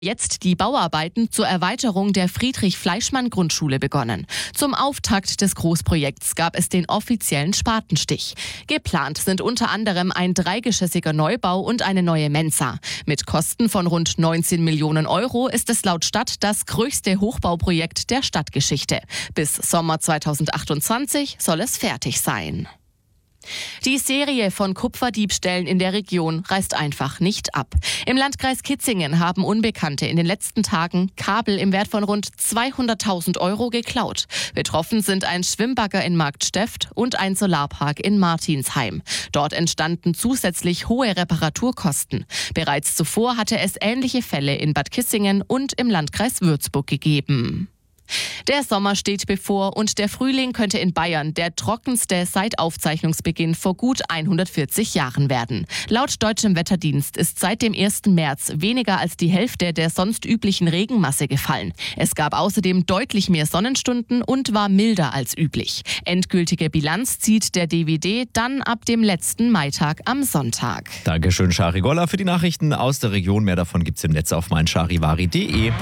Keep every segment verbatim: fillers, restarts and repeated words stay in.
Jetzt die Bauarbeiten zur Erweiterung der Friedrich-Fleischmann-Grundschule begonnen. Zum Auftakt des Großprojekts gab es den offiziellen Spatenstich. Geplant sind unter anderem ein dreigeschossiger Neubau und eine neue Mensa. Mit Kosten von rund neunzehn Millionen Euro ist es laut Stadt das größte Hochbauprojekt der Stadtgeschichte. Bis Sommer zweitausendachtundzwanzig soll es fertig sein. Die Serie von Kupferdiebstählen in der Region reißt einfach nicht ab. Im Landkreis Kitzingen haben Unbekannte in den letzten Tagen Kabel im Wert von rund zweihunderttausend Euro geklaut. Betroffen sind ein Schwimmbagger in Marktsteft und ein Solarpark in Martinsheim. Dort entstanden zusätzlich hohe Reparaturkosten. Bereits zuvor hatte es ähnliche Fälle in Bad Kissingen und im Landkreis Würzburg gegeben. Der Sommer steht bevor und der Frühling könnte in Bayern der trockenste seit Aufzeichnungsbeginn vor gut hundertvierzig Jahren werden. Laut Deutschem Wetterdienst ist seit dem ersten März weniger als die Hälfte der sonst üblichen Regenmasse gefallen. Es gab außerdem deutlich mehr Sonnenstunden und war milder als üblich. Endgültige Bilanz zieht der D W D dann ab dem letzten Maitag am Sonntag. Dankeschön, Shari Golla, für die Nachrichten aus der Region. Mehr davon gibt's im Netz auf meincharivari punkt de.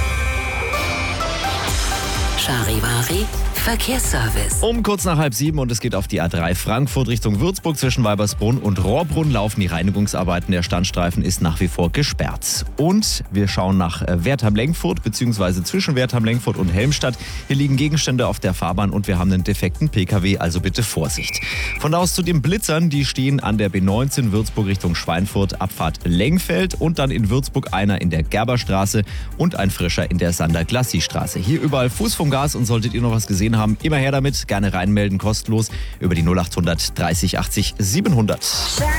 Charivari Verkehrsservice. Um kurz nach halb sieben und es geht auf die A drei Frankfurt Richtung Würzburg. Zwischen Weibersbrunn und Rohrbrunn laufen die Reinigungsarbeiten. Der Standstreifen ist nach wie vor gesperrt. Und wir schauen nach Wertheim-Lengfurt bzw. zwischen Wertheim-Lengfurt und Helmstadt. Hier liegen Gegenstände auf der Fahrbahn und wir haben einen defekten P K W, also bitte Vorsicht. Von da aus zu den Blitzern, die stehen an der B neunzehn Würzburg Richtung Schweinfurt, Abfahrt Lengfeld und dann in Würzburg einer in der Gerberstraße und ein frischer in der Sander-Glassi-Straße. Hier überall Fuß vom Gas und solltet ihr noch was gesehen haben, immer her damit, gerne reinmelden, kostenlos über die null acht hundert dreißig achtzig siebenhundert.